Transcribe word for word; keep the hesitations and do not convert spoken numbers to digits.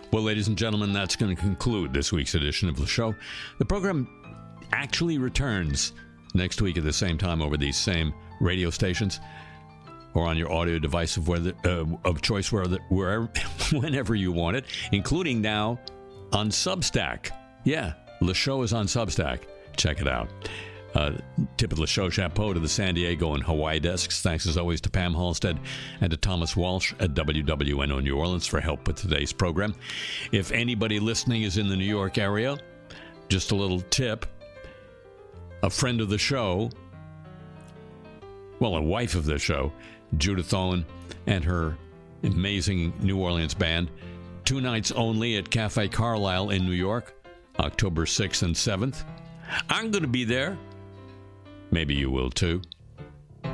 Well, ladies and gentlemen, that's going to conclude this week's edition of the show. The program actually returns next week at the same time over these same radio stations or on your audio device of, whether, uh, of choice wherever, wherever, whenever you want it, including now on Substack. Yeah, the show is on Substack. Check it out. Uh, tip of the show, chapeau to the San Diego and Hawaii desks. Thanks as always to Pam Halstead and to Thomas Walsh at W W N O New Orleans for help with today's program. If anybody listening is in the New York area, just a little tip. A friend of the show, well, a wife of the show, Judith Owen and her amazing New Orleans band, two nights only at Cafe Carlisle in New York, October sixth and seventh. I'm going to be there. Maybe you will too.